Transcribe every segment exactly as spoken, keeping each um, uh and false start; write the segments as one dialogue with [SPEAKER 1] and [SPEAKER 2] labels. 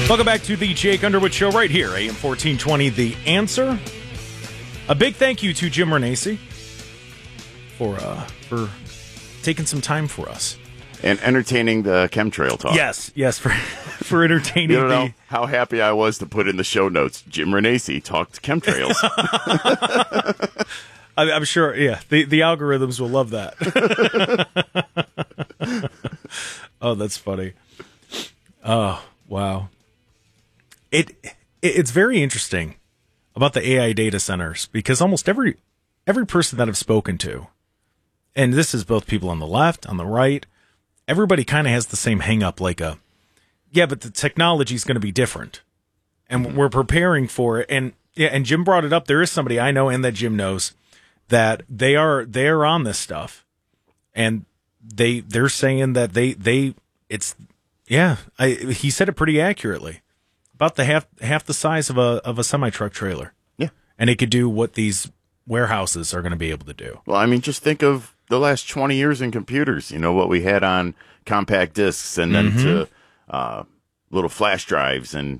[SPEAKER 1] Welcome back to the Jake Underwood Show right here, A M fourteen twenty, The Answer. A big thank you to Jim Renacci for uh, for taking some time for us.
[SPEAKER 2] And entertaining the chemtrail talk.
[SPEAKER 1] Yes, yes, for for entertaining
[SPEAKER 2] you don't
[SPEAKER 1] the...
[SPEAKER 2] know how happy I was to put in the show notes, Jim Renacci talked chemtrails.
[SPEAKER 1] I, I'm sure, yeah, the, the algorithms will love that. Oh, that's funny. Oh, wow. It, it It's very interesting about the A I data centers because almost every every person that I've spoken to, and this is both people on the left, on the right, everybody kind of has the same hang up, like a, yeah, but the technology is going to be different. And mm-hmm. we're preparing for it. And yeah, and Jim brought it up. There is somebody I know and that Jim knows that they are they are on this stuff. And they they're saying that they they it's yeah, I he said it pretty accurately. About the half half the size of a of a semi truck trailer.
[SPEAKER 2] Yeah.
[SPEAKER 1] And it could do what these warehouses are going to be able to do.
[SPEAKER 2] Well, I mean, just think of the last twenty years in computers, you know, what we had on compact discs and then mm-hmm. to uh, little flash drives. And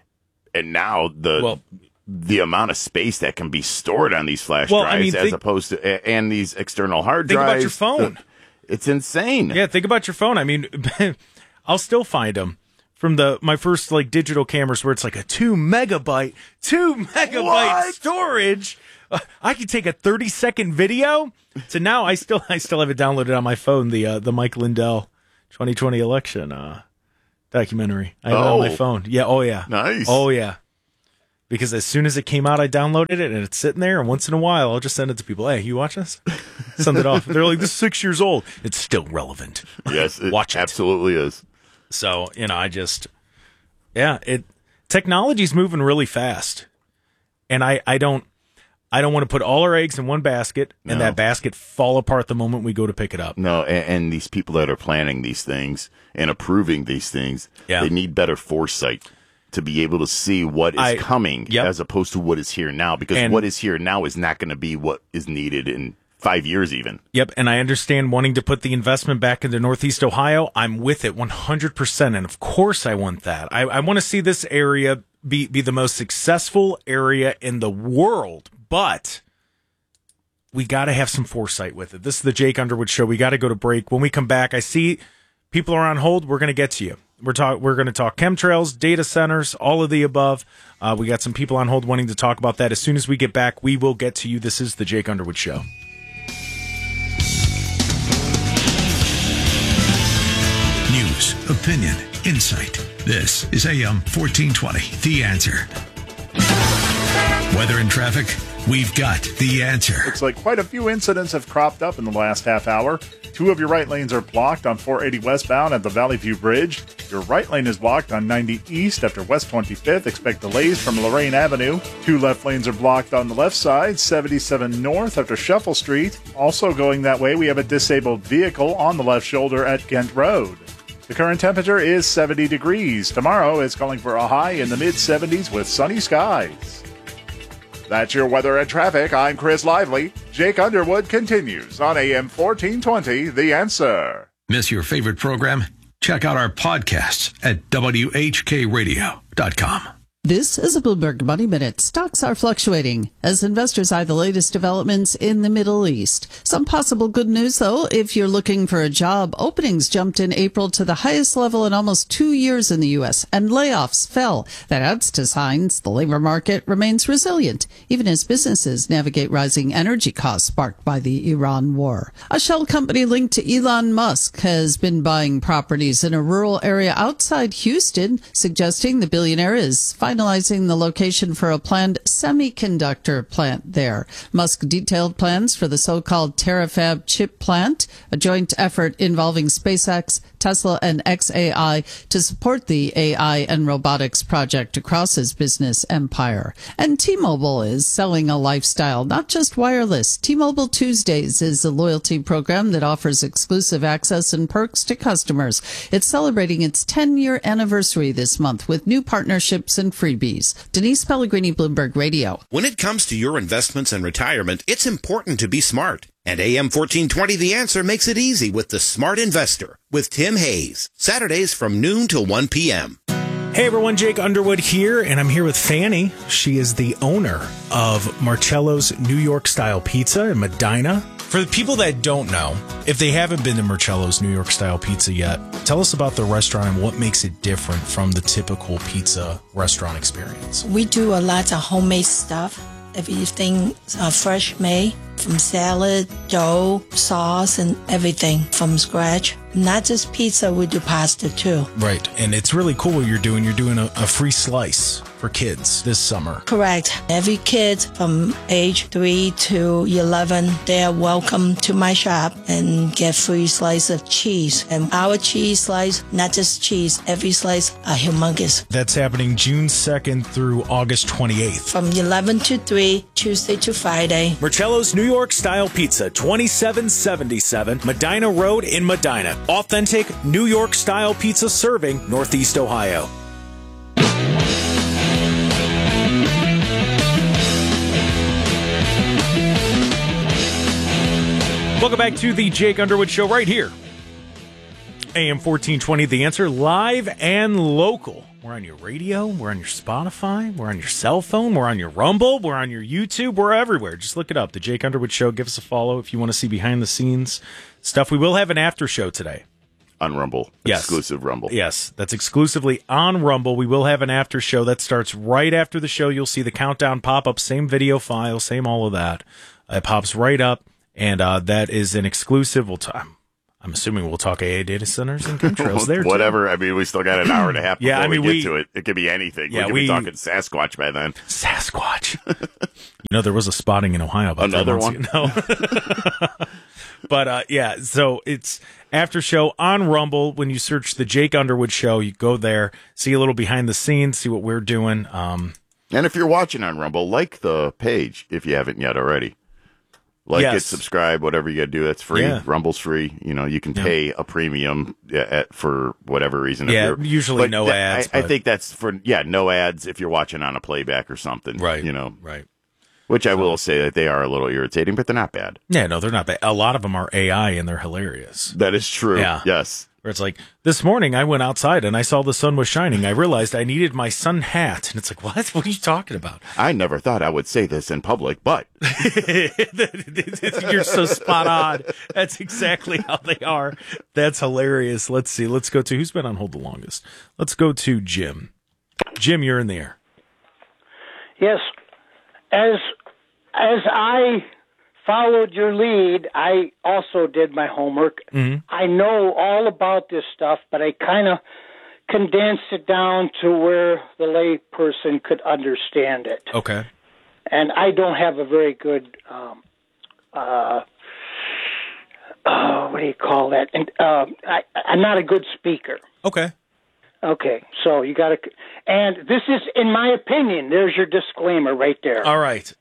[SPEAKER 2] and now the well, the amount of space that can be stored on these flash
[SPEAKER 1] well,
[SPEAKER 2] drives
[SPEAKER 1] I mean,
[SPEAKER 2] as
[SPEAKER 1] think,
[SPEAKER 2] opposed to, and these external hard
[SPEAKER 1] think
[SPEAKER 2] drives.
[SPEAKER 1] Think about your phone.
[SPEAKER 2] The, it's insane.
[SPEAKER 1] Yeah, think about your phone. I mean, I'll still find them from the my first like digital cameras where it's like a two megabyte, two megabyte
[SPEAKER 2] what?
[SPEAKER 1] storage. Uh, I could take a thirty second video. So now I still I still have it downloaded on my phone. The uh, the Mike Lindell twenty twenty election uh, documentary. I have
[SPEAKER 2] oh.
[SPEAKER 1] it on my phone. Yeah. Oh yeah.
[SPEAKER 2] Nice.
[SPEAKER 1] Oh yeah. Because as soon as it came out, I downloaded it and it's sitting there. And once in a while, I'll just send it to people. Hey, you watch this? Send it off. They're like, this is six years old. It's still relevant.
[SPEAKER 2] Yes, it
[SPEAKER 1] watch it.
[SPEAKER 2] Absolutely is.
[SPEAKER 1] So, you know, I just, yeah, it, technology's moving really fast. And I, I don't, I don't want to put all our eggs in one basket and
[SPEAKER 2] no.
[SPEAKER 1] that basket fall apart the moment we go to pick it up.
[SPEAKER 2] No. And, and these people that are planning these things and approving these things,
[SPEAKER 1] yeah.
[SPEAKER 2] they need better foresight to be able to see what is
[SPEAKER 1] I,
[SPEAKER 2] coming
[SPEAKER 1] yep.
[SPEAKER 2] as opposed to what is here now, because
[SPEAKER 1] and,
[SPEAKER 2] what is here now is not going to be what is needed in five years even.
[SPEAKER 1] Yep, and I understand wanting to put the investment back into Northeast Ohio. I'm with it one hundred percent, and of course I want that. I, I want to see this area be, be the most successful area in the world, but we got to have some foresight with it. This is the Jake Underwood Show. We got to go to break. When we come back, I see people are on hold. We're going to get to you. We're talk. We're going to talk chemtrails, data centers, all of the above. Uh, we got some people on hold wanting to talk about that. As soon as we get back, we will get to you. This is the Jake Underwood Show.
[SPEAKER 3] News, opinion, insight. This is A M fourteen twenty, The Answer. Weather and traffic, we've got the answer.
[SPEAKER 4] Looks like quite a few incidents have cropped up in the last half hour. Two of your right lanes are blocked on four eighty westbound at the Valley View Bridge. Your right lane is blocked on ninety east after West twenty-fifth. Expect delays from Lorraine Avenue. Two left lanes are blocked on the left side, seventy-seven north after Shuffle Street. Also going that way, we have a disabled vehicle on the left shoulder at Kent Road. The current temperature is seventy degrees. Tomorrow is calling for a high in the mid-seventies with sunny skies. That's your weather and traffic. I'm Chris Lively. Jake Underwood continues on A M fourteen twenty, The Answer.
[SPEAKER 3] Miss your favorite program? Check out our podcasts at W H K radio dot com.
[SPEAKER 5] This is a Bloomberg Money Minute. Stocks are fluctuating as investors eye the latest developments in the Middle East. Some possible good news, though, if you're looking for a job. Openings jumped in April to the highest level in almost two years in the U S, and layoffs fell. That adds to signs the labor market remains resilient, even as businesses navigate rising energy costs sparked by the Iran war. A shell company linked to Elon Musk has been buying properties in a rural area outside Houston, suggesting the billionaire is finalizing the location for a planned semiconductor plant there. Musk detailed plans for the so-called Terafab chip plant, a joint effort involving SpaceX, Tesla, and X A I to support the A I and robotics project across his business empire. And T-Mobile is selling a lifestyle, not just wireless. T-Mobile Tuesdays is a loyalty program that offers exclusive access and perks to customers. It's celebrating its ten-year anniversary this month with new partnerships and freebies. Denise Pellegrini, Bloomberg Radio.
[SPEAKER 6] When it comes to your investments and retirement, it's important to be smart. And A M fourteen twenty The Answer makes it easy with the Smart Investor with Tim Hayes. Saturdays from noon till one p.m.
[SPEAKER 1] Hey everyone, Jake Underwood here, and I'm here with Fanny. She is the owner of Marcello's New York Style Pizza in Medina. For the people that don't know, if they haven't been to Marcello's New York Style Pizza yet, tell us about the restaurant and what makes it different from the typical pizza restaurant experience.
[SPEAKER 7] We do a lot of homemade stuff. Everything uh, fresh made, from salad, dough, sauce, and everything from scratch. Not just pizza, we do pasta too.
[SPEAKER 1] Right, and it's really cool what you're doing. You're doing a, a free slice for kids this summer.
[SPEAKER 7] Correct. Every kid from age three to eleven, they are welcome to my shop and get free slice of cheese. And our cheese slice, not just cheese, every slice are humongous.
[SPEAKER 1] That's happening June second through August twenty-eighth.
[SPEAKER 7] From eleven to three, Tuesday to Friday.
[SPEAKER 1] Marcello's New York Style Pizza, twenty-seven seventy-seven Medina Road in Medina. Authentic New York Style pizza serving Northeast Ohio. Welcome back to the Jake Underwood Show right here. A M fourteen twenty, The Answer, live and local. We're on your radio, we're on your Spotify, we're on your cell phone, we're on your Rumble, we're on your YouTube, we're everywhere. Just look it up, The Jake Underwood Show. Give us a follow if you want to see behind-the-scenes stuff. We will have an after show today.
[SPEAKER 2] On Rumble.
[SPEAKER 1] Yes.
[SPEAKER 2] Exclusive Rumble.
[SPEAKER 1] Yes, that's exclusively on Rumble. We will have an after show that starts right after the show. You'll see the countdown pop up, same video file, same all of that. It pops right up, and uh, that is an exclusive. We'll talk. I'm assuming we'll talk A I data centers and chemtrails there, too.
[SPEAKER 2] Whatever. I mean, we still got an hour and a half before
[SPEAKER 1] yeah, I mean,
[SPEAKER 2] we get
[SPEAKER 1] we,
[SPEAKER 2] to it. It could be anything.
[SPEAKER 1] Yeah,
[SPEAKER 2] we could
[SPEAKER 1] we,
[SPEAKER 2] be talking Sasquatch by then.
[SPEAKER 1] Sasquatch. You know, there was a spotting in Ohio about
[SPEAKER 2] Another
[SPEAKER 1] three months ago. No. But, uh, yeah, so it's after show on Rumble. When you search The Jake Underwood Show, you go there, see a little behind the scenes, see what we're doing. Um,
[SPEAKER 2] and if you're watching on Rumble, like the page if you haven't yet already. Like
[SPEAKER 1] yes.
[SPEAKER 2] it, subscribe, whatever you got to do. That's free.
[SPEAKER 1] Yeah.
[SPEAKER 2] Rumble's free. You know, you can
[SPEAKER 1] Yeah.
[SPEAKER 2] pay a premium at, for whatever reason. If
[SPEAKER 1] Yeah,
[SPEAKER 2] you're,
[SPEAKER 1] usually
[SPEAKER 2] but
[SPEAKER 1] no
[SPEAKER 2] that,
[SPEAKER 1] ads,
[SPEAKER 2] I, I
[SPEAKER 1] but-
[SPEAKER 2] think that's for, yeah, no ads if you're watching on a playback or something.
[SPEAKER 1] right.
[SPEAKER 2] You know,
[SPEAKER 1] Right.
[SPEAKER 2] which I will say that they are a little irritating, but they're not bad.
[SPEAKER 1] Yeah, no, they're not bad. A lot of them are A I, and they're hilarious.
[SPEAKER 2] That is true.
[SPEAKER 1] Yeah.
[SPEAKER 2] Yes.
[SPEAKER 1] Where it's like, this morning I went outside and I saw the sun was shining. I realized I needed my sun hat. And it's like, what? What are you talking about?
[SPEAKER 2] I never thought I would say this in public, but
[SPEAKER 1] You're so spot on. That's exactly how they are. That's hilarious. Let's see. Let's go to, who's been on hold the longest? Let's go to Jim. Jim, you're in the air.
[SPEAKER 8] Yes. As as I followed your lead, I also did my homework.
[SPEAKER 1] Mm-hmm.
[SPEAKER 8] I know all about this stuff, but I kind of condensed it down to where the lay person could understand it.
[SPEAKER 1] Okay.
[SPEAKER 8] And I don't have a very good, um, uh, uh, what do you call that? And uh, I, I'm not a good speaker.
[SPEAKER 1] Okay.
[SPEAKER 8] Okay, so you got to, and this is, in my opinion, there's your disclaimer right there.
[SPEAKER 1] All right.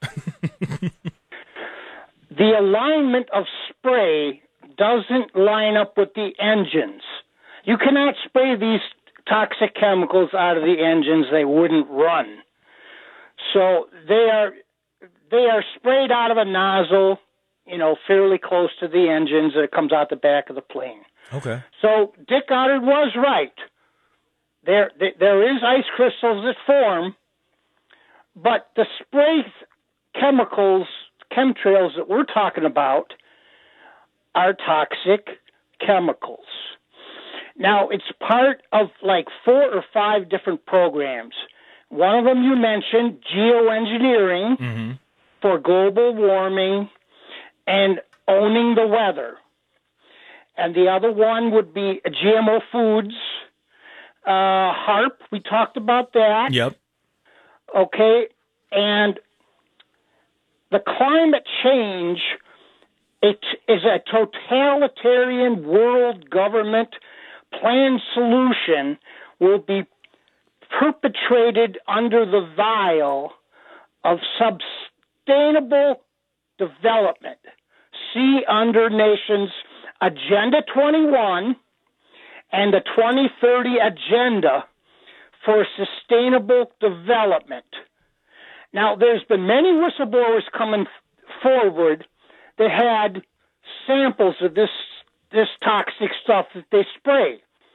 [SPEAKER 8] The alignment of spray doesn't line up with the engines. You cannot spray these toxic chemicals out of the engines; they wouldn't run. So they are they are sprayed out of a nozzle, you know, fairly close to the engines that comes out the back of the plane.
[SPEAKER 1] Okay.
[SPEAKER 8] So Dick Goddard was right. There, there is ice crystals that form, but the spray chemicals, chemtrails that we're talking about are toxic chemicals. Now, it's part of like four or five different programs. One of them you mentioned, geoengineering
[SPEAKER 1] Mm-hmm. for
[SPEAKER 8] global warming and owning the weather. And the other one would be G M O foods. Uh, HARP, we talked about that.
[SPEAKER 1] Yep.
[SPEAKER 8] Okay, and the climate change, it is a totalitarian world government planned solution will be perpetrated under the vial of sustainable development. See under nations Agenda twenty-one and the twenty thirty Agenda for Sustainable Development. Now, there's been many whistleblowers coming forward that had samples of this this toxic stuff that they spray.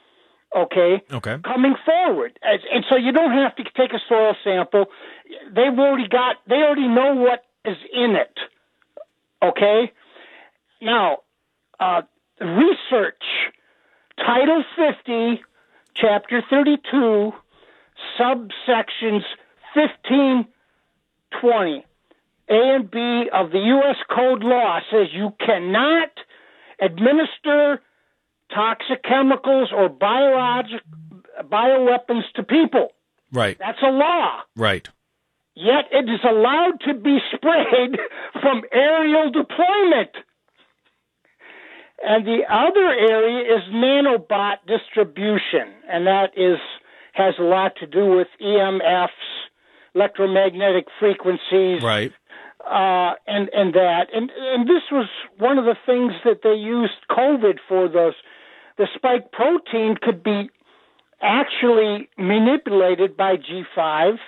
[SPEAKER 8] Okay.
[SPEAKER 1] Okay.
[SPEAKER 8] Coming forward, As, and so you don't have to take a soil sample. They've already got. They already know what is in it. Okay. Now, uh, research, Title fifty, Chapter thirty-two, subsections fifteen, twenty, A and B of the U S Code law says you cannot administer toxic chemicals or biologic bioweapons to people.
[SPEAKER 1] Right.
[SPEAKER 8] That's a law.
[SPEAKER 1] Right.
[SPEAKER 8] Yet it is allowed to be sprayed from aerial deployment. And the other area is nanobot distribution, and that is has a lot to do with E M Fs, electromagnetic frequencies,
[SPEAKER 1] Right.
[SPEAKER 8] uh, and and that, and and this was one of the things that they used COVID for. Those the spike protein could be actually manipulated by G five.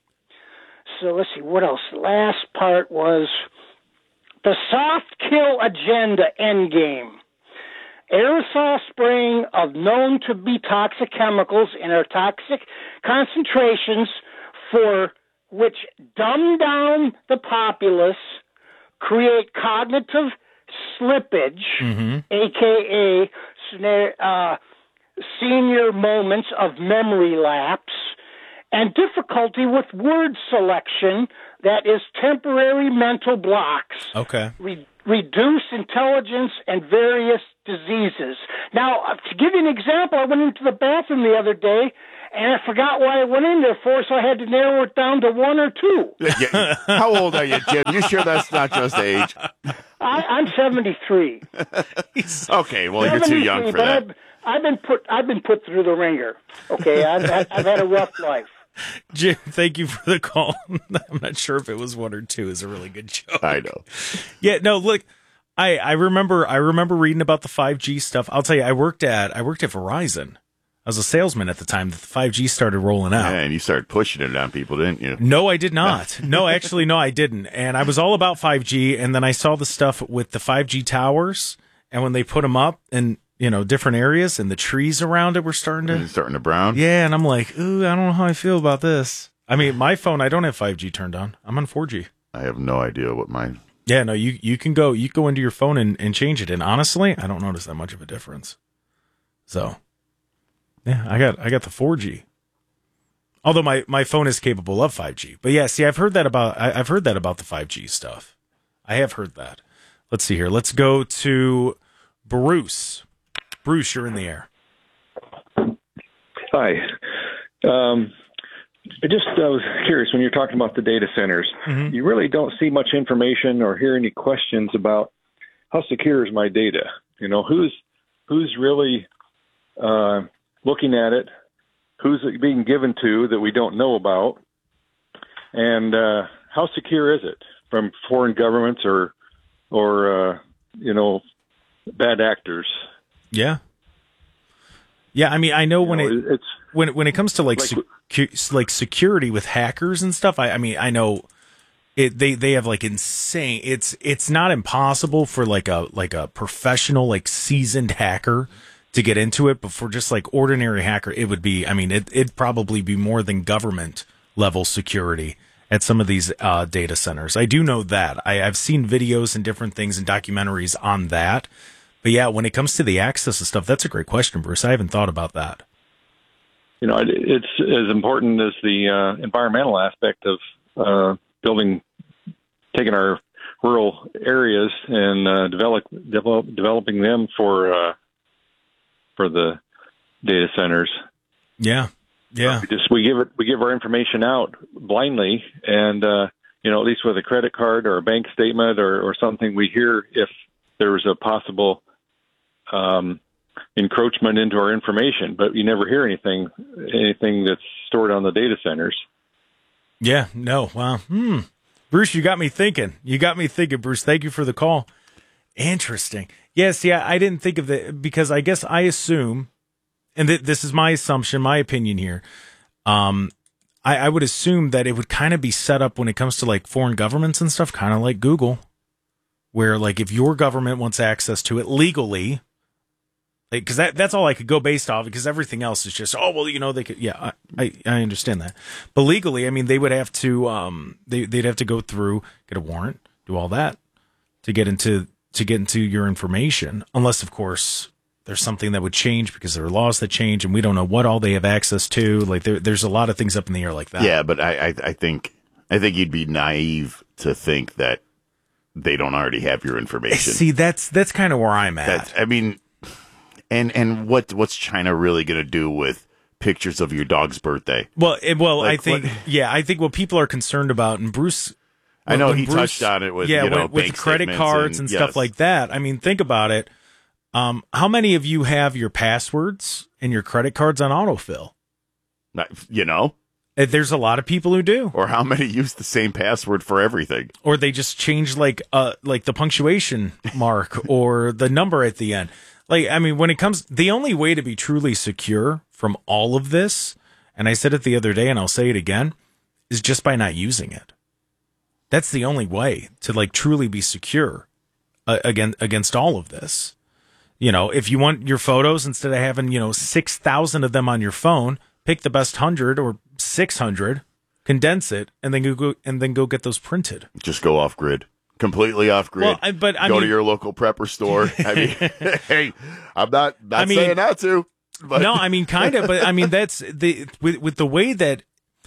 [SPEAKER 8] So let's see what else. The last part was the soft kill agenda endgame. Aerosol spraying of known to be toxic chemicals in our toxic concentrations for which dumb down the populace, create cognitive slippage,
[SPEAKER 1] Mm-hmm.
[SPEAKER 8] aka uh, senior moments of memory lapse, and difficulty with word selection that is temporary mental blocks.
[SPEAKER 1] Okay.
[SPEAKER 8] Re- reduce intelligence and various diseases. Now, uh, to give you an example, I went into the bathroom the other day, and I forgot what I went in there for, so I had to narrow it down to one or two.
[SPEAKER 2] Yeah. How old are you, Jim? You sure that's not just age?
[SPEAKER 8] I, I'm seventy-three.
[SPEAKER 2] Okay, well, you're too young for
[SPEAKER 8] but
[SPEAKER 2] that.
[SPEAKER 8] I've, I've been put. I've been put through the ringer. Okay, I've had, I've had a rough life.
[SPEAKER 1] Jim, thank you for the call. I'm not sure if it was one or two. Is a really good joke.
[SPEAKER 2] I know.
[SPEAKER 1] Yeah, no, look, I, I remember I remember reading about the five G stuff. I'll tell you, I worked at I worked at Verizon. I was a salesman at the time that the five G started rolling out.
[SPEAKER 2] Yeah, and you started pushing it on people, didn't you?
[SPEAKER 1] No, I did not. No, actually, no, I didn't. And I was all about five G, and then I saw the stuff with the five G towers, and when they put them up in, you know, different areas, and the trees around it were starting to...
[SPEAKER 2] It's starting to brown?
[SPEAKER 1] Yeah, and I'm like, ooh, I don't know how I feel about this. I mean, my phone, I don't have five G turned on. I'm on four G.
[SPEAKER 2] I have no idea what mine...
[SPEAKER 1] Yeah, no, you, you can go you go into your phone and, and change it, and honestly, I don't notice that much of a difference. So... Yeah, I got I got the four G. Although my, my phone is capable of five G. But yeah, see, I've heard that about I, I've heard that about the five G stuff. I have heard that. Let's see here. Let's go to Bruce. Bruce, you're in the air.
[SPEAKER 9] Hi. Um, I just I was curious, when you're talking about the data centers,
[SPEAKER 1] Mm-hmm.
[SPEAKER 9] you really don't see much information or hear any questions about how secure is my data. You know, who's who's really uh, looking at it, who's it being given to that we don't know about, and uh, how secure is it from foreign governments or, or uh, you know, bad actors?
[SPEAKER 1] Yeah. Yeah, I mean, I know,
[SPEAKER 9] You
[SPEAKER 1] when
[SPEAKER 9] know,
[SPEAKER 1] it
[SPEAKER 9] it's
[SPEAKER 1] when like when it comes to like
[SPEAKER 9] like-
[SPEAKER 1] secu- like security with hackers and stuff. I, I mean, I know it. They they have like insane. It's it's not impossible for like a like a professional, like seasoned hacker to get into it, but for just like ordinary hacker, it would be, I mean, it, it'd probably be more than government level security at some of these uh, data centers. I do know that. I, I've seen videos and different things and documentaries on that. But yeah, when it comes to the access and stuff, that's a great question, Bruce. I haven't thought about that.
[SPEAKER 9] You know, it, it's as important as the uh, environmental aspect of uh, building, taking our rural areas and uh, develop, develop developing them for uh, for the data centers.
[SPEAKER 1] Yeah, yeah.
[SPEAKER 9] We just we give it we give our information out blindly, and uh, you know, at least with a credit card or a bank statement or, or something, we hear if there was a possible um, encroachment into our information, but you never hear anything anything that's stored on the data centers.
[SPEAKER 1] Yeah, no, wow. Hmm. Bruce, you got me thinking. You got me thinking, Bruce. Thank you for the call. Interesting. Yes, yeah, I didn't think of it because I guess I assume, and th- this is my assumption, my opinion here, um, I, I would assume that it would kind of be set up when it comes to like foreign governments and stuff, kind of like Google, where like if your government wants access to it legally, Like, because that, that's all I could go based off, because everything else is just, oh, well, you know, they could, yeah, I, I, I understand that. But legally, I mean, they would have to, um, they, they'd have to go through, get a warrant, do all that to get into, to get into your information. Unless, of course, there's something that would change because there are laws that change and we don't know what all they have access to. Like, there, there's a lot of things up in the air like that.
[SPEAKER 2] Yeah, but I, I, I think, I think you'd be naive to think that they don't already have your information.
[SPEAKER 1] See, that's, that's kind of where I'm at.
[SPEAKER 2] That's, I mean, And and what what's China really going to do with pictures of your dog's birthday?
[SPEAKER 1] Well, it, well,
[SPEAKER 2] Like,
[SPEAKER 1] I think
[SPEAKER 2] what-
[SPEAKER 1] yeah, I think what people are concerned about, and Bruce,
[SPEAKER 2] I know
[SPEAKER 1] when
[SPEAKER 2] he
[SPEAKER 1] Bruce-
[SPEAKER 2] touched on it with
[SPEAKER 1] yeah,
[SPEAKER 2] you know
[SPEAKER 1] with, with
[SPEAKER 2] bank
[SPEAKER 1] credit
[SPEAKER 2] statements
[SPEAKER 1] cards and,
[SPEAKER 2] and
[SPEAKER 1] stuff
[SPEAKER 2] yes.
[SPEAKER 1] like that. I mean, think about it. Um, how many of you have your passwords and your credit cards on autofill?
[SPEAKER 2] Not- you know,
[SPEAKER 1] Uh, There's a lot of people who do,
[SPEAKER 2] or how many use the same password for everything?
[SPEAKER 1] or they just change like uh like the punctuation mark or the number at the end. Like, I mean, when it comes, the only way to be truly secure from all of this, and I said it the other day and I'll say it again, is just by not using it. That's the only way to like truly be secure uh, against, against all of this. You know, if you want your photos, instead of having, you know, six thousand of them on your phone, pick the best one hundred or six hundred, condense it, and then go, and then go get those printed.
[SPEAKER 2] Just go off grid. Completely off grid.
[SPEAKER 1] Well, I- but I
[SPEAKER 2] go
[SPEAKER 1] mean-
[SPEAKER 2] to your local prepper store. I mean, hey, I'm not not
[SPEAKER 1] I mean-
[SPEAKER 2] saying not to. But
[SPEAKER 1] No, I mean, kind of, but I mean, that's the, with, with the way that,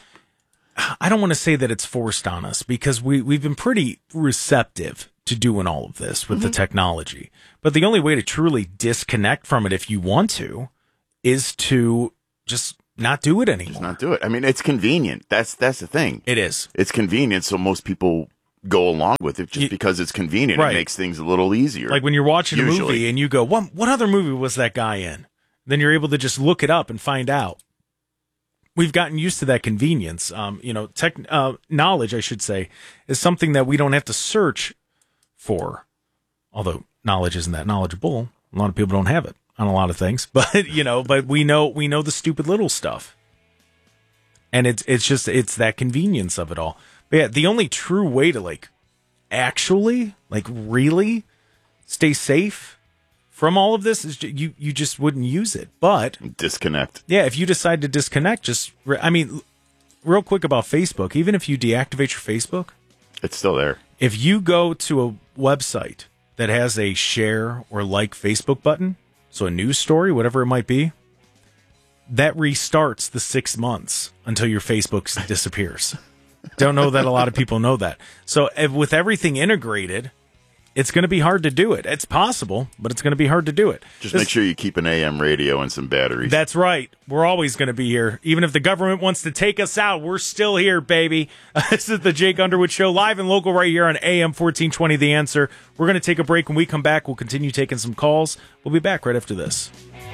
[SPEAKER 1] I don't want to say that it's forced on us, because we, we've been pretty receptive to doing all of this with
[SPEAKER 2] Mm-hmm.
[SPEAKER 1] the technology. But the only way to truly disconnect from it, if you want to, is to just not do it anymore.
[SPEAKER 2] just not do it. I mean, it's convenient. That's that's the thing.
[SPEAKER 1] It is.
[SPEAKER 2] It's convenient, so most people go along with it just
[SPEAKER 1] You-
[SPEAKER 2] because it's convenient.
[SPEAKER 1] Right.
[SPEAKER 2] It makes things a little easier.
[SPEAKER 1] Like when you're watching a
[SPEAKER 2] Usually.
[SPEAKER 1] movie and you go, what, what other movie was that guy in? Then you're able to just look it up and find out. We've gotten used to that convenience. Um, you know, tech, uh, knowledge, I should say, is something that we don't have to search for. Although knowledge isn't that knowledgeable. A lot of people don't have it on a lot of things, but you know, but we know, we know the stupid little stuff. And it's, it's just, it's that convenience of it all. But yeah, the only true way to like actually, like really stay safe from all of this is ju- you, you just wouldn't use it. But
[SPEAKER 2] disconnect.
[SPEAKER 1] yeah, if you decide to disconnect, just, re- I mean, l- real quick about Facebook, even if you deactivate your Facebook,
[SPEAKER 2] It's still there.
[SPEAKER 1] if you go to a website that has a share or like Facebook button, so a news story, whatever it might be, that restarts the six months until your Facebook s- disappears. Don't know that a lot of people know that. So eh, with everything integrated, it's going to be hard to do it. It's possible, but it's going to be hard to do it.
[SPEAKER 2] Just
[SPEAKER 1] This-
[SPEAKER 2] make sure you keep an A M radio and some batteries.
[SPEAKER 1] That's right. We're always going to be here. Even if the government wants to take us out, we're still here, baby. This is the Jake Underwood Show, live and local right here on A M fourteen twenty, The Answer. We're going to take a break. When we come back, we'll continue taking some calls. We'll be back right after this.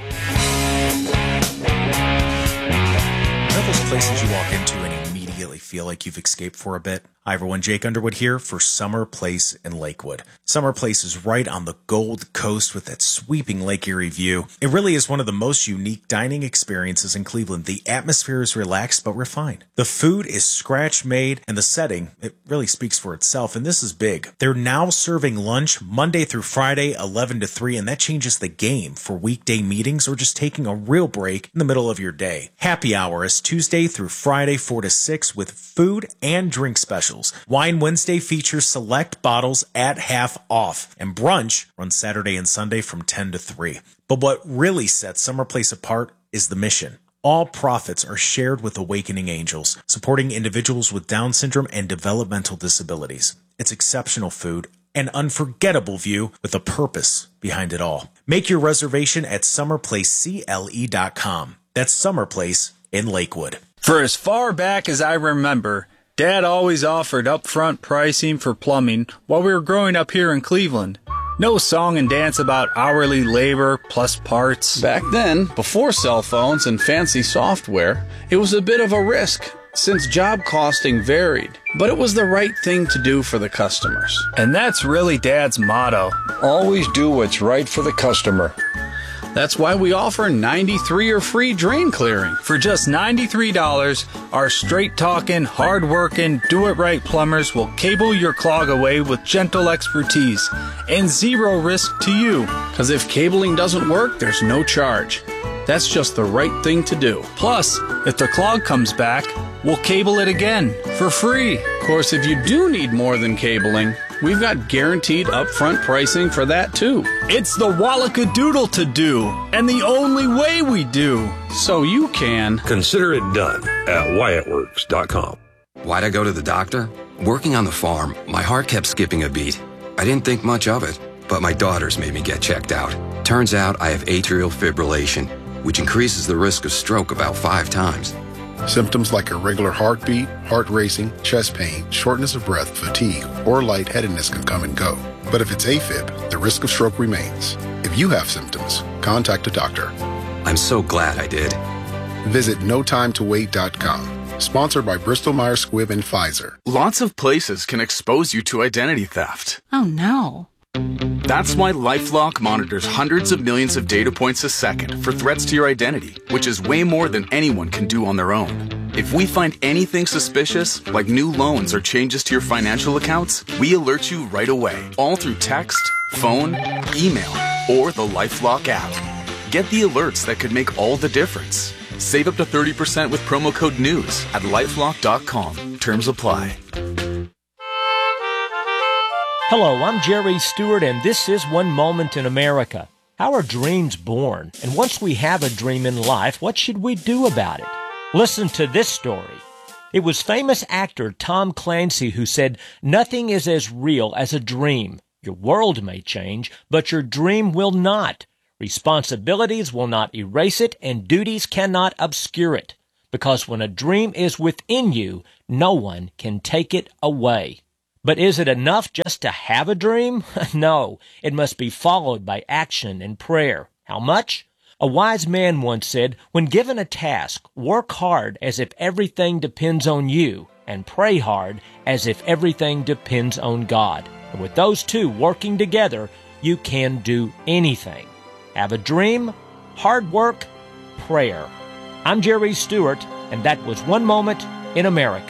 [SPEAKER 1] Are those places you walk into and immediately feel like you've escaped for a bit? Hi everyone, Jake Underwood here for Summer Place in Lakewood. Summer Place is right on the Gold Coast with that sweeping Lake Erie view. It really is one of the most unique dining experiences in Cleveland. The atmosphere is relaxed but refined. The food is scratch made and the setting, it really speaks for itself, and this is big. They're now serving lunch Monday through Friday, eleven to three, and that changes the game for weekday meetings or just taking a real break in the middle of your day. Happy hour is Tuesday through Friday, four to six, with food and drink specials. Wine Wednesday features select bottles at half off, and brunch runs Saturday and Sunday from ten to three. But what really sets Summer Place apart is the mission. All profits are shared with Awakening Angels, supporting individuals with Down syndrome and developmental disabilities. It's exceptional food, an unforgettable view with a purpose behind it all. Make your reservation at summer place C L E dot com. That's Summer Place in Lakewood.
[SPEAKER 10] For as far back as I remember, Dad always offered upfront pricing for plumbing while we were growing up here in Cleveland. No song and dance about hourly labor plus parts.
[SPEAKER 11] Back then, before cell phones and fancy software, it was a bit of a risk since job costing varied. But it was the right thing to do for the customers.
[SPEAKER 10] And that's really Dad's motto.
[SPEAKER 12] Always do what's right for the customer.
[SPEAKER 11] That's why we offer ninety-three or free drain clearing.
[SPEAKER 10] For just ninety-three dollars, our straight-talking, hard-working, do-it-right plumbers will cable your clog away with gentle expertise and zero risk to you.
[SPEAKER 11] Because if cabling doesn't work, there's no charge. That's just the right thing to do.
[SPEAKER 10] Plus, if the clog comes back, we'll cable it again for free.
[SPEAKER 11] Of course, if you do need more than cabling, we've got guaranteed upfront pricing for that too.
[SPEAKER 10] It's the Wallacadoodle to do, and the only way we do.
[SPEAKER 11] So you can
[SPEAKER 12] consider it done at Wyatt Works dot com.
[SPEAKER 13] Why'd I go to the doctor? Working on the farm, my heart kept skipping a beat. I didn't think much of it, but my daughters made me get checked out. Turns out I have atrial fibrillation, which increases the risk of stroke about five times.
[SPEAKER 14] Symptoms like irregular heartbeat, heart racing, chest pain, shortness of breath, fatigue, or lightheadedness can come and go. But if it's AFib, the risk of stroke remains. If you have symptoms, contact a doctor.
[SPEAKER 13] I'm so glad I did.
[SPEAKER 14] Visit no time to wait dot com. Sponsored by Bristol Myers Squibb and Pfizer.
[SPEAKER 15] Lots of places can expose you to identity theft.
[SPEAKER 16] Oh no.
[SPEAKER 15] That's why LifeLock monitors hundreds of millions of data points a second for threats to your identity, which is way more than anyone can do on their own. If we find anything suspicious, like new loans or changes to your financial accounts, we alert you right away, all through text, phone, email, or the LifeLock app. Get the alerts that could make all the difference. Save up to thirty percent with promo code NEWS at lifelock dot com. Terms apply.
[SPEAKER 17] Hello, I'm Jerry Stewart, and this is One Moment in America. How are dreams born? And once we have a dream in life, what should we do about it? Listen to this story. It was famous actor Tom Clancy who said, "Nothing is as real as a dream. Your world may change, but your dream will not. Responsibilities will not erase it, and duties cannot obscure it. Because when a dream is within you, no one can take it away." But is it enough just to have a dream? No, it must be followed by action and prayer. How much? A wise man once said, when given a task, work hard as if everything depends on you, and pray hard as if everything depends on God. And with those two working together, you can do anything. Have a dream, hard work, prayer. I'm Jerry Stewart, and that was One Moment in America.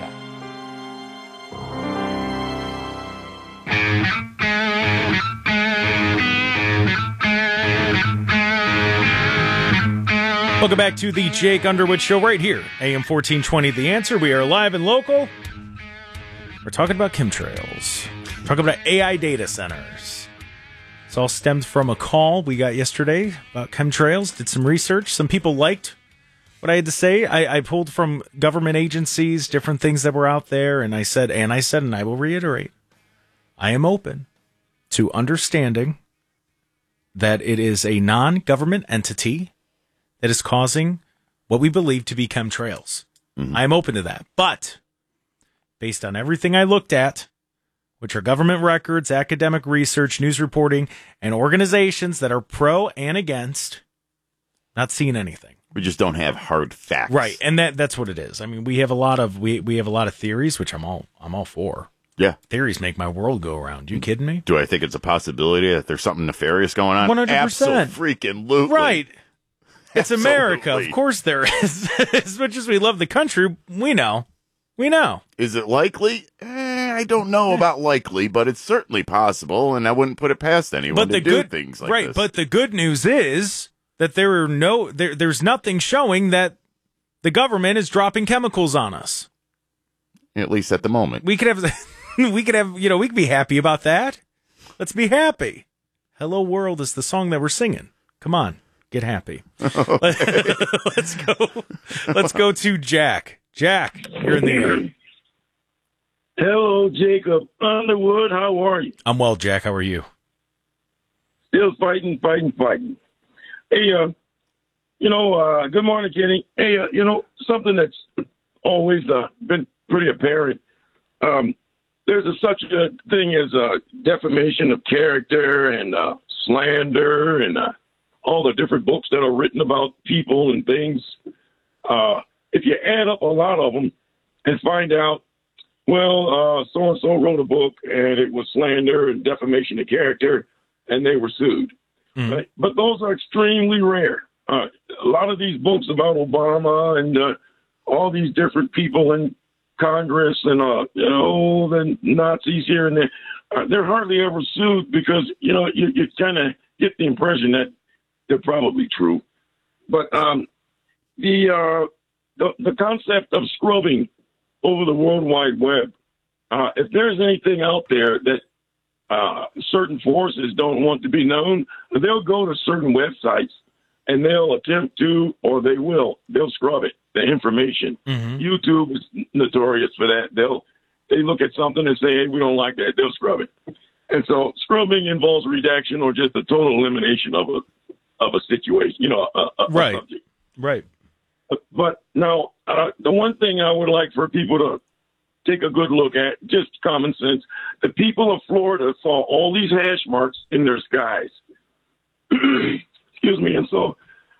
[SPEAKER 1] Welcome back to the Jake Underwood Show right here, A M fourteen twenty The Answer. We are live and local. We're talking about chemtrails. We're talking about A I data centers. It's all stemmed from a call we got yesterday about chemtrails. Did some research. Some people liked what I had to say. I, I pulled from government agencies, different things that were out there, and I said, and I said, and I will reiterate, I am open to understanding that it is a non-government entity that is causing what we believe to be chemtrails. Mm-hmm. I am open to that. But based on everything I looked at, which are government records, academic research, news reporting, and organizations that are pro and against, not seeing anything.
[SPEAKER 2] We just don't have hard facts.
[SPEAKER 1] Right, and that that's what it is. I mean, we have a lot of we we have a lot of theories, which I'm all I'm all for.
[SPEAKER 2] Yeah.
[SPEAKER 1] Theories make my world go around. You kidding me?
[SPEAKER 2] Do I think it's a possibility that there's something nefarious going on?
[SPEAKER 1] one hundred percent.
[SPEAKER 2] Absolutely.
[SPEAKER 1] Right. It's
[SPEAKER 2] Absolutely.
[SPEAKER 1] America. Of course there is. As much as we love the country, we know. We know.
[SPEAKER 2] Is it likely? Eh, I don't know about likely, but it's certainly possible, and I wouldn't put it past anyone
[SPEAKER 1] but the
[SPEAKER 2] to
[SPEAKER 1] good,
[SPEAKER 2] do things like
[SPEAKER 1] right,
[SPEAKER 2] this.
[SPEAKER 1] But the good news is that there are no there, there's nothing showing that the government is dropping chemicals on us.
[SPEAKER 2] At least at the moment.
[SPEAKER 1] We could have we could have, you know, we could be happy about that. Let's be happy. Hello World is the song that we're singing. Come on. Get happy.
[SPEAKER 2] Okay.
[SPEAKER 1] Let's go. Let's go to Jack. Jack, you're in the air.
[SPEAKER 18] Hello, Jacob Underwood. How are you?
[SPEAKER 1] I'm well, Jack. How are you?
[SPEAKER 18] Still fighting, fighting, fighting. Hey, uh, you know, uh, good morning, Kenny. Hey, uh, you know, something that's always uh, been pretty apparent. Um, there's a, such a thing as uh, defamation of character and uh, slander and uh, all the different books that are written about people and things. Uh, if you add up a lot of them and find out, well, uh, so-and-so wrote a book and it was slander and defamation of character and they were sued. Mm-hmm. Right? But those are extremely rare. Uh, a lot of these books about Obama and uh, all these different people in Congress and, uh, you know, the Nazis here and there, uh, they're hardly ever sued because, you know, you, you kind of get the impression that they're probably true. But um, the, uh, the the concept of scrubbing over the World Wide Web, uh, if there's anything out there that uh, certain forces don't want to be known, they'll go to certain websites and they'll attempt to, or they will, they'll scrub it, the information. Mm-hmm. YouTube is notorious for that. They'll they look at something and say, hey, we don't like that. They'll scrub it. And so scrubbing involves redaction or just the total elimination of a of a situation, you know, a, a,
[SPEAKER 1] right.
[SPEAKER 18] a subject.
[SPEAKER 1] Right.
[SPEAKER 18] But now, uh, the one thing I would like for people to take a good look at, just common sense, the people of Florida saw all these hash marks in their skies. Excuse me. And so,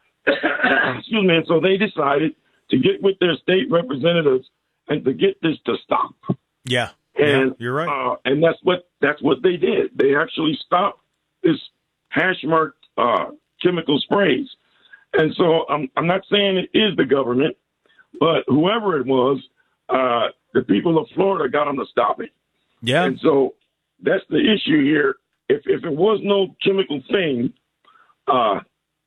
[SPEAKER 18] excuse me. And so they decided to get with their state representatives and to get this to stop.
[SPEAKER 1] Yeah.
[SPEAKER 18] And
[SPEAKER 1] yeah, you're right.
[SPEAKER 18] Uh, and that's what that's what they did. They actually stopped this hash marked uh, chemical sprays. And so I'm I'm not saying it is the government, but whoever it was, uh, the people of Florida got them to stop it.
[SPEAKER 1] Yeah.
[SPEAKER 18] And so that's the issue here. If if it was no chemical thing, uh,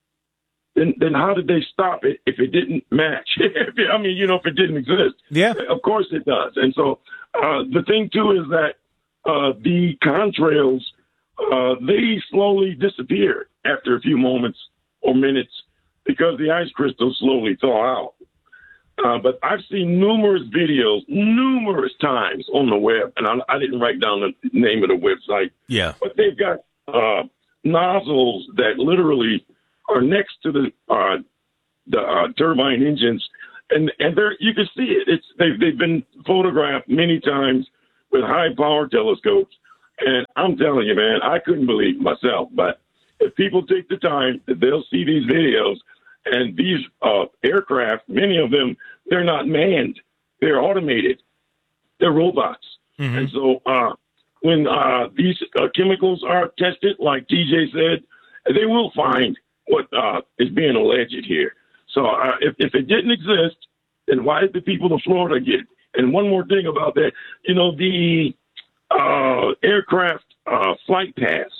[SPEAKER 18] then then how did they stop it if it didn't match? I mean, you know, if it didn't exist.
[SPEAKER 1] Yeah.
[SPEAKER 18] Of course it does. And so uh, the thing, too, is that uh, the contrails, uh, they slowly disappear after a few moments or minutes because the ice crystals slowly thaw out. Uh, but I've seen numerous videos, numerous times on the web, and I, I didn't write down the name of the website.
[SPEAKER 1] Yeah.
[SPEAKER 18] But they've got uh, nozzles that literally are next to the uh, the uh, turbine engines, and and there you can see it. It's they've they've been photographed many times with high power telescopes, and I'm telling you, man, I couldn't believe it myself. But if people take the time, they'll see these videos. And these uh, aircraft, many of them, they're not manned. They're automated. They're robots. Mm-hmm. And so uh, when uh, these uh, chemicals are tested, like T J said, they will find what uh, is being alleged here. So uh, if, if it didn't exist, then why did the people of Florida get it? And one more thing about that, you know, the uh, aircraft uh, flight paths,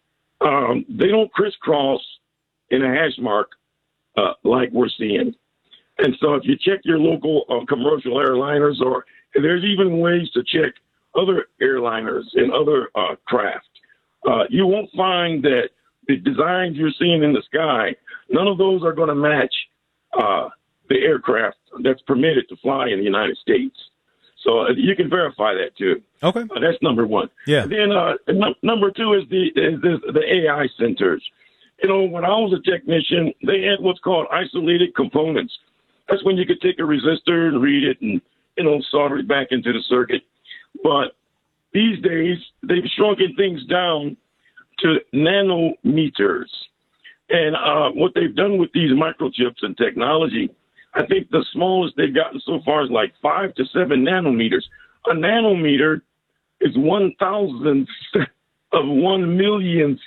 [SPEAKER 18] um, they don't crisscross in a hash mark. Uh, like we're seeing. And so if you check your local uh, commercial airliners, or there's even ways to check other airliners and other uh, craft, uh, you won't find that the designs you're seeing in the sky, none of those are going to match uh, the aircraft that's permitted to fly in the United States. So uh, you can verify that too.
[SPEAKER 1] Okay.
[SPEAKER 18] Uh, that's number one.
[SPEAKER 1] Yeah.
[SPEAKER 18] And then uh, n- number two is the, is the the A I centers. You know, when I was a technician, they had what's called isolated components. That's when you could take a resistor and read it and, you know, solder it back into the circuit. But these days, they've shrunken things down to nanometers. And uh, what they've done with these microchips and technology, I think the smallest they've gotten so far is like five to seven nanometers. A nanometer is one thousandth of one millionth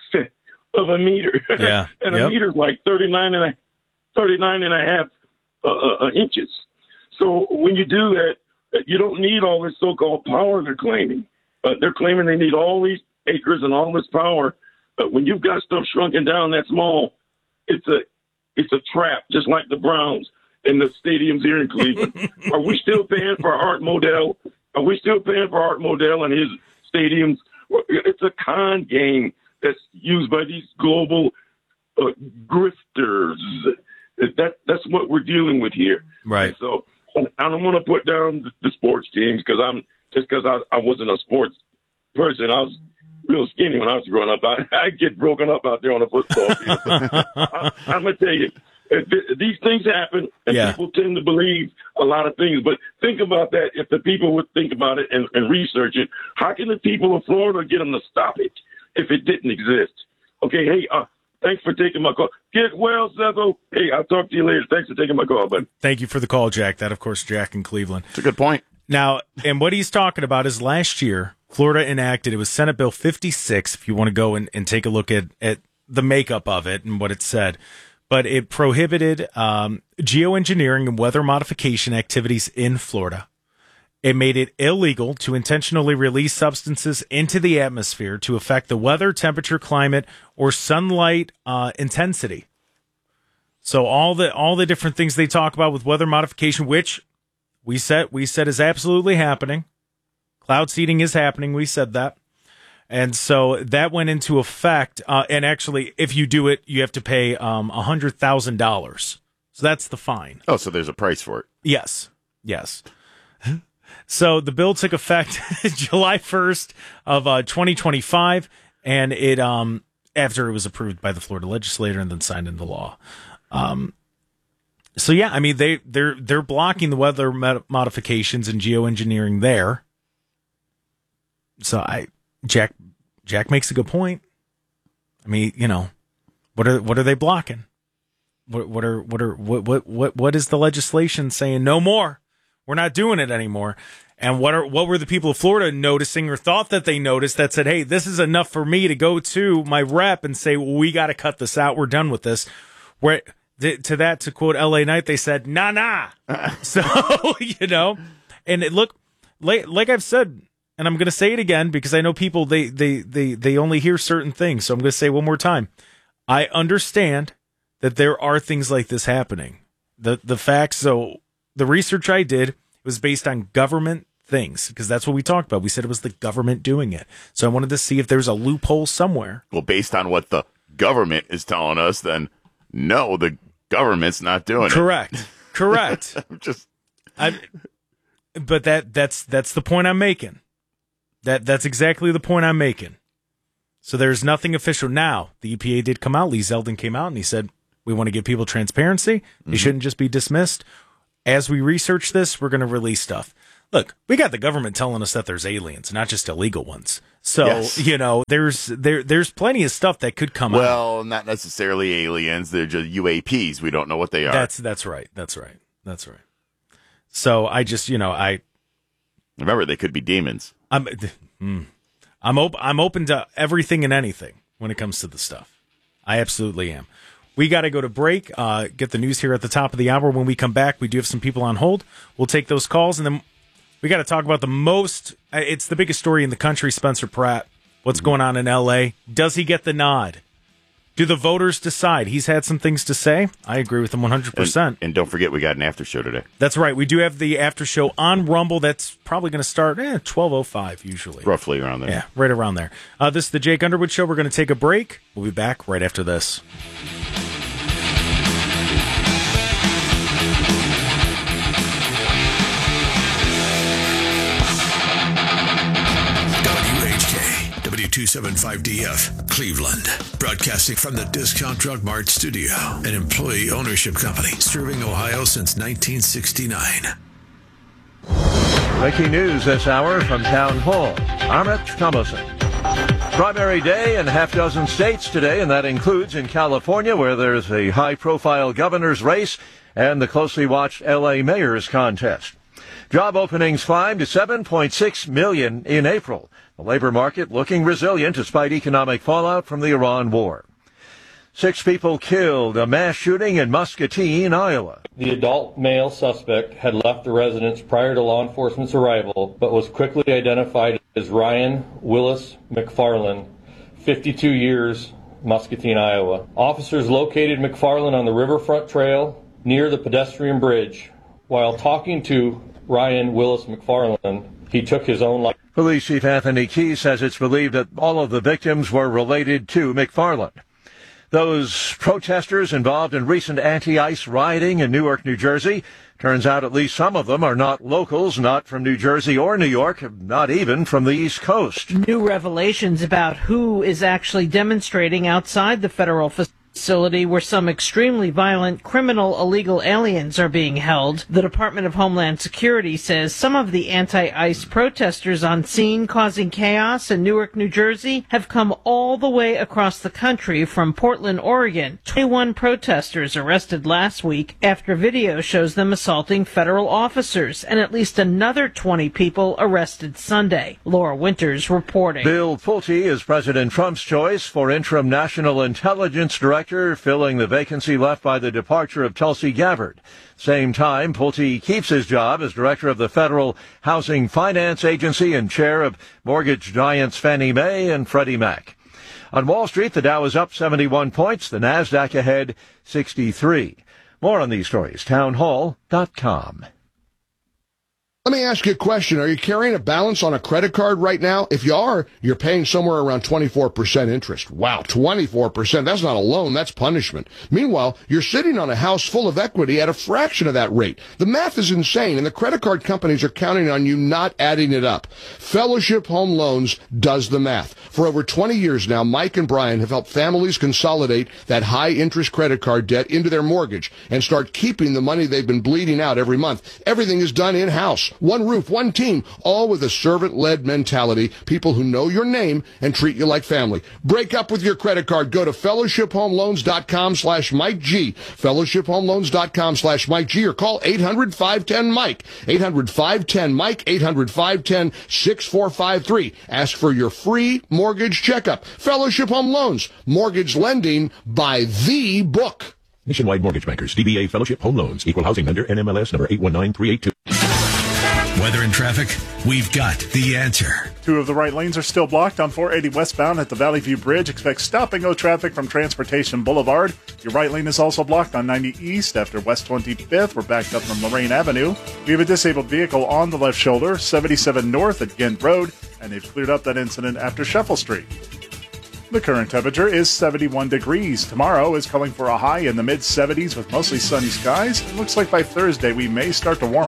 [SPEAKER 18] of a meter.
[SPEAKER 1] Yeah.
[SPEAKER 18] And
[SPEAKER 1] yep.
[SPEAKER 18] a meter is like thirty-nine and a, thirty-nine and a half uh, uh, inches. So when you do that, you don't need all this so-called power they're claiming. Uh, they're claiming they need all these acres and all this power. But when you've got stuff shrunken down that small, it's a it's a trap, just like the Browns in the stadiums here in Cleveland. Are we still paying for Art Modell? Are we still paying for Art Modell and his stadiums? It's a con game that's used by these global uh, grifters. That that's what we're dealing with here.
[SPEAKER 1] Right.
[SPEAKER 18] And so I don't want to put down the, the sports teams because I'm just because I, I wasn't a sports person. I was real skinny when I was growing up. I I get broken up out there on a football field. I, I'm gonna tell you, if these things happen, and
[SPEAKER 1] yeah.
[SPEAKER 18] people tend to believe a lot of things. But think about that. If the people would think about it and, and research it, how can the people of Florida get them to stop it if it didn't exist? Okay, hey, uh, thanks for taking my call. Get well, Setho. Hey, I'll talk to you later. Thanks for taking my call, bud.
[SPEAKER 1] Thank you for the call, Jack. That, of course, Jack in Cleveland.
[SPEAKER 2] It's a good point.
[SPEAKER 1] Now, and what he's talking about is last year, Florida enacted, it was Senate Bill fifty-six, if you want to go and, and take a look at, at the makeup of it and what it said, but it prohibited um, geoengineering and weather modification activities in Florida. It made it illegal to intentionally release substances into the atmosphere to affect the weather, temperature, climate, or sunlight uh, intensity. So all the all the different things they talk about with weather modification, which we said we said is absolutely happening. Cloud seeding is happening. We said that. And so that went into effect. Uh, and actually, if you do it, you have to pay um, one hundred thousand dollars. So that's the fine.
[SPEAKER 2] Oh, so there's a price for it.
[SPEAKER 1] Yes. Yes. So the bill took effect July first of uh, twenty twenty-five, and it um after it was approved by the Florida legislature and then signed into law. Um, so yeah, I mean they they're they're blocking the weather mod- modifications and geoengineering there. So I Jack Jack makes a good point. I mean, you know, what are what are they blocking? What what are what are what what what what is the legislation saying? No more. We're not doing it anymore. And what are what were the people of Florida noticing or thought that they noticed that said, hey, this is enough for me to go to my rep and say, well, we got to cut this out. We're done with this. Where to that, to quote L A Knight, they said, nah, nah. So, you know, and it, look, like, like I've said, and I'm going to say it again because I know people, they, they, they, they only hear certain things. So I'm going to say it one more time. I understand that there are things like this happening. The, the facts, so the research I did was based on government things because that's what we talked about. We said it was the government doing it. So I wanted to see if there's a loophole somewhere.
[SPEAKER 2] Well, based on what the government is telling us, then no, the government's not doing
[SPEAKER 1] Correct.
[SPEAKER 2] it.
[SPEAKER 1] Correct.
[SPEAKER 2] Correct. Just,
[SPEAKER 1] I. But that that's that's the point I'm making. That that's exactly the point I'm making. So there's nothing official now. The E P A did come out. Lee Zeldin came out and he said we want to give people transparency. They mm-hmm. shouldn't just be dismissed. As we research this, we're going to release stuff. Look, we got the government telling us that there's aliens, not just illegal ones. So, yes. you know, there's there there's plenty of stuff that could come
[SPEAKER 2] well,
[SPEAKER 1] out.
[SPEAKER 2] Well, not necessarily aliens. They're just U A Ps. We don't know what they are.
[SPEAKER 1] That's that's right. That's right. That's right. So I just, you know, I
[SPEAKER 2] remember they could be demons.
[SPEAKER 1] I'm mm, I'm open I'm open to everything and anything when it comes to the stuff. I absolutely am. We got to go to break, uh, get the news here at the top of the hour. When we come back, we do have some people on hold. We'll take those calls, and then we got to talk about the most, it's the biggest story in the country, Spencer Pratt. What's going on in L A? Does he get the nod? Do the voters decide? He's had some things to say. I agree with him one hundred percent.
[SPEAKER 2] And, and don't forget, we got an after show today.
[SPEAKER 1] That's right. We do have the after show on Rumble. That's probably going to start at twelve oh five usually.
[SPEAKER 2] Roughly around there.
[SPEAKER 1] Yeah, right around there. Uh, this is the Jake Underwood Show. We're going to take a break. We'll be back right after this.
[SPEAKER 3] two seventy-five D F, Cleveland. Broadcasting from the Discount Drug Mart studio, an employee ownership company serving Ohio since nineteen sixty-nine.
[SPEAKER 16] Breaking news this hour from Town Hall. Amit Thomason. Primary day in half dozen states today, and that includes in California, where there's a high-profile governor's race and the closely watched L A mayor's contest. Job openings climbed to seven point six million in April. The labor market looking resilient despite economic fallout from the Iran war. Six people killed, a mass shooting in Muscatine, Iowa.
[SPEAKER 19] The adult male suspect had left the residence prior to law enforcement's arrival, but was quickly identified as Ryan Willis McFarland, fifty-two years, Muscatine, Iowa. Officers located McFarland on the Riverfront Trail near the pedestrian bridge. While talking to Ryan Willis McFarland, he took his own life.
[SPEAKER 16] Police Chief Anthony Key says it's believed that all of the victims were related to McFarland. Those protesters involved in recent anti-ICE rioting in Newark, New Jersey, turns out at least some of them are not locals, not from New Jersey or New York, not even from the East Coast.
[SPEAKER 20] New revelations about who is actually demonstrating outside the federal facility. facility where some extremely violent criminal illegal aliens are being held. The Department of Homeland Security says some of the anti-ICE protesters on scene causing chaos in Newark, New Jersey have come all the way across the country from Portland, Oregon. twenty-one protesters arrested last week after video shows them assaulting federal officers, and at least another twenty people arrested Sunday. Laura Winters reporting.
[SPEAKER 16] Bill Pulte is President Trump's choice for interim National Intelligence Director, filling the vacancy left by the departure of Tulsi Gabbard. Same time, Pulte keeps his job as director of the Federal Housing Finance Agency and chair of mortgage giants Fannie Mae and Freddie Mac. On Wall Street, the Dow is up seventy-one points, the Nasdaq ahead sixty-three. More on these stories, town hall dot com.
[SPEAKER 21] Let me ask you a question. Are you carrying a balance on a credit card right now? If you are, you're paying somewhere around twenty-four percent interest. Wow, twenty-four percent. That's not a loan, that's punishment. Meanwhile, you're sitting on a house full of equity at a fraction of that rate. The math is insane, and the credit card companies are counting on you not adding it up. Fellowship Home Loans does the math. For over twenty years now, Mike and Brian have helped families consolidate that high-interest credit card debt into their mortgage and start keeping the money they've been bleeding out every month. Everything is done in-house. One roof, one team, all with a servant-led mentality, people who know your name and treat you like family. Break up with your credit card. Go to fellowship home loans dot com slash Mike G, fellowship home loans dot com slash Mike G, or call eight hundred, five one zero, Mike, eight hundred, five one zero, Mike, eight hundred, five one zero, six four five three. Ask for your free mortgage checkup. Fellowship Home Loans, mortgage lending by the book.
[SPEAKER 22] Nationwide Mortgage Bankers, D B A Fellowship Home Loans, Equal Housing Lender, N M L S number eight one nine three eight two.
[SPEAKER 3] Weather and traffic, we've got the answer.
[SPEAKER 4] Two of the right lanes are still blocked on four eighty westbound at the Valley View Bridge. Expect stop-and-go traffic from Transportation Boulevard. Your right lane is also blocked on ninety East after West twenty-fifth. We're backed up from Lorraine Avenue. We have a disabled vehicle on the left shoulder, seventy-seven North at Ghent Road, and they've cleared up that incident after Sheffel Street. The current temperature is seventy-one degrees. Tomorrow is calling for a high in the mid-seventies with mostly sunny skies. It looks like by Thursday we may start to warm.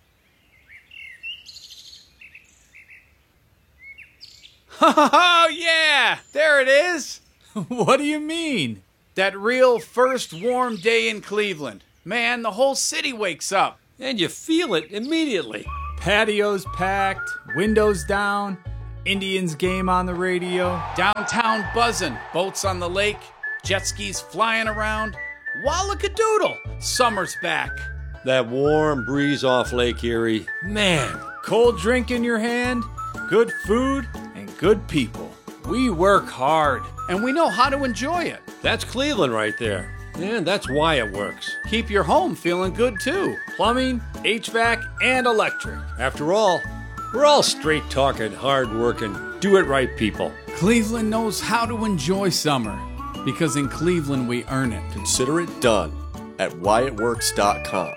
[SPEAKER 23] Oh, yeah! There it is! What do you mean? That real first warm day in Cleveland. Man, the whole city wakes up.
[SPEAKER 24] And you feel it immediately.
[SPEAKER 23] Patios packed, windows down, Indians game on the radio, downtown buzzing, boats on the lake, jet skis flying around. Wallakadoodle! Summer's back.
[SPEAKER 24] That warm breeze off Lake Erie. Man.
[SPEAKER 23] Cold drink in your hand, good food, and good people. We work hard, and we know how to enjoy it.
[SPEAKER 24] That's Cleveland right there. And that's why it works.
[SPEAKER 23] Keep your home feeling good, too. Plumbing, H V A C, and electric.
[SPEAKER 24] After all, we're all straight-talking, hard-working, do-it-right people.
[SPEAKER 23] Cleveland knows how to enjoy summer, because in Cleveland we earn it.
[SPEAKER 25] Consider it done at Wyatt Works dot com.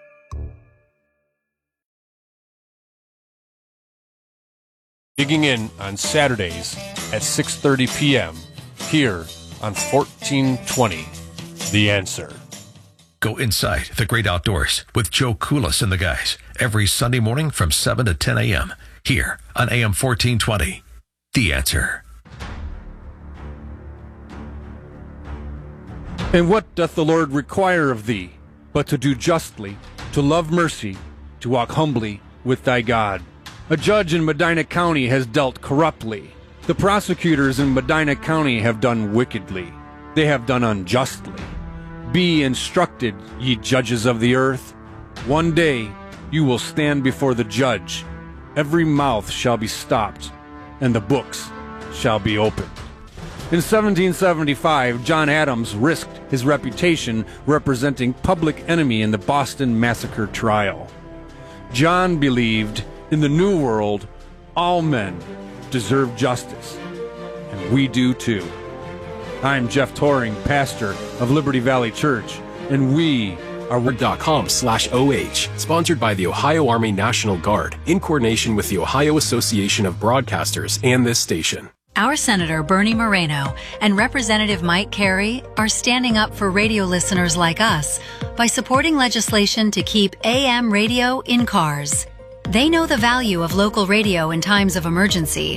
[SPEAKER 26] Digging in on Saturdays at six thirty p.m. here on fourteen twenty, The Answer.
[SPEAKER 3] Go inside the great outdoors with Joe Koulis and the guys every Sunday morning from seven to ten a.m. here on A M fourteen twenty, The Answer.
[SPEAKER 26] And what doth the Lord require of thee, but to do justly, to love mercy, to walk humbly with thy God? A judge in Medina County has dealt corruptly. The prosecutors in Medina County have done wickedly. They have done unjustly. Be instructed, ye judges of the earth. One day you will stand before the judge. Every mouth shall be stopped, and the books shall be opened. In seventeen seventy-five, John Adams risked his reputation representing Public Enemy in the Boston Massacre trial. John believed in the New World, all men deserve justice, and we do too. I'm Jeff Toring, pastor of Liberty Valley Church, and we are
[SPEAKER 27] Word.com slash OH, sponsored by the Ohio Army National Guard, in coordination with the Ohio Association of Broadcasters and this station.
[SPEAKER 28] Our Senator Bernie Moreno and Representative Mike Carey are standing up for radio listeners like us by supporting legislation to keep A M radio in cars. They know the value of local radio in times of emergency.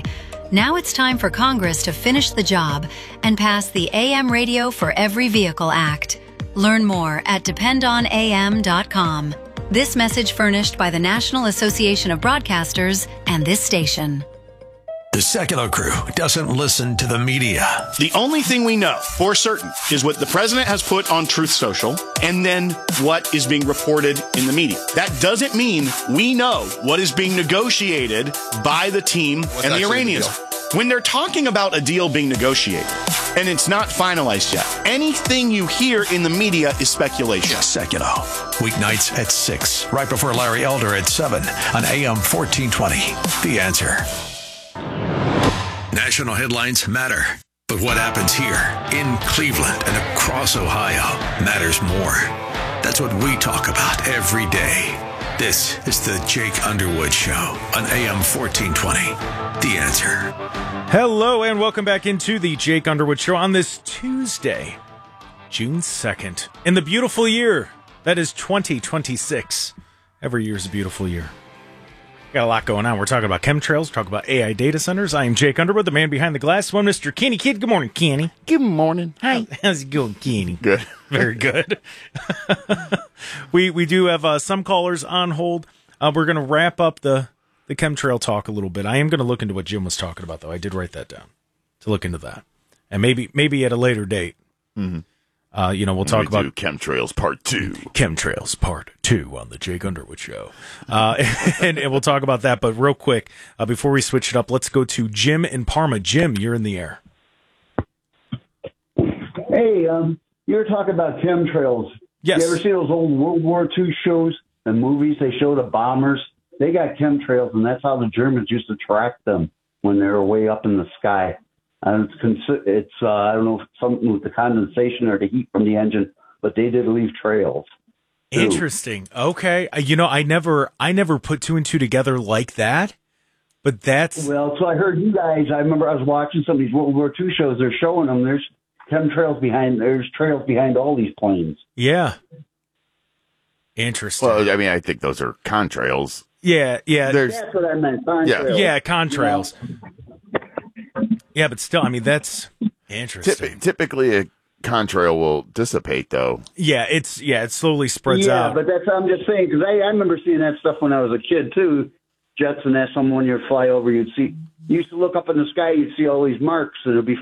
[SPEAKER 28] Now it's time for Congress to finish the job and pass the A M Radio for Every Vehicle Act. Learn more at depend on A M dot com. This message furnished by the National Association of Broadcasters and this station.
[SPEAKER 3] The secular crew doesn't listen to the media.
[SPEAKER 5] The only thing we know for certain is what the president has put on Truth Social and then what is being reported in the media. That doesn't mean we know what is being negotiated by the team What's and the Iranians. The when they're talking about a deal being negotiated and it's not finalized yet, anything you hear in the media is speculation.
[SPEAKER 3] Secular. Weeknights at six, right before Larry Elder at seven on A M fourteen twenty. The Answer. National headlines matter, but what happens here in Cleveland and across Ohio matters more. That's what we talk about every day. This is the Jake Underwood Show on A M fourteen twenty. The Answer.
[SPEAKER 1] Hello and welcome back into the Jake Underwood Show on this Tuesday, June second, in the beautiful year that is twenty twenty-six. Every year is a beautiful year. Got a lot going on. We're talking about chemtrails, talking about A I data centers. I am Jake Underwood, the man behind the glass, one Mister Kenny Kidd. Good morning, Kenny.
[SPEAKER 2] Good morning.
[SPEAKER 1] Hi. How's it going, Kenny?
[SPEAKER 2] Good.
[SPEAKER 1] Very good. we we do have uh, some callers on hold. Uh, we're going to wrap up the, the chemtrail talk a little bit. I am going to look into what Jim was talking about, though. I did write that down to look into that. And maybe maybe at a later date.
[SPEAKER 2] Mm-hmm.
[SPEAKER 1] Uh, you know, we'll talk
[SPEAKER 2] we
[SPEAKER 1] about
[SPEAKER 2] do chemtrails part two.
[SPEAKER 1] Chemtrails part two on the Jake Underwood Show. Uh, and, and we'll talk about that. But real quick, uh, before we switch it up, let's go to Jim in Parma. Jim, you're in the air.
[SPEAKER 6] Hey, um, you were talking about chemtrails.
[SPEAKER 1] Yes.
[SPEAKER 6] You ever see those old World War Two shows and movies? They show the bombers. They got chemtrails, and that's how the Germans used to track them when they were way up in the sky. And it's, it's uh, I don't know if it's something with the condensation or the heat from the engine, but they did leave trails. too.
[SPEAKER 1] Interesting. Okay. Uh, You know, I never, I never put two and two together like that, but that's,
[SPEAKER 6] Well, so I heard you guys, I remember I was watching some of these World War Two shows. They're showing them. There's chemtrails behind, there's trails behind all these planes.
[SPEAKER 1] yeah. Interesting.
[SPEAKER 2] Well, I mean, I think those are contrails.
[SPEAKER 1] yeah. Yeah.
[SPEAKER 2] There's,
[SPEAKER 6] That's what I meant.
[SPEAKER 2] Yeah.
[SPEAKER 6] Contrails.
[SPEAKER 1] yeah. Contrails. Yeah. But still, I mean, that's interesting.
[SPEAKER 2] typ- typically, a contrail will dissipate, though.
[SPEAKER 1] Yeah. It's, yeah. It slowly spreads
[SPEAKER 6] yeah,
[SPEAKER 1] out.
[SPEAKER 6] but that's I'm just saying because I, I remember seeing that stuff when I was a kid too. Jets and that, someone you'd fly over, you'd see. You used to look up in the sky, you'd see all these marks, and it'd be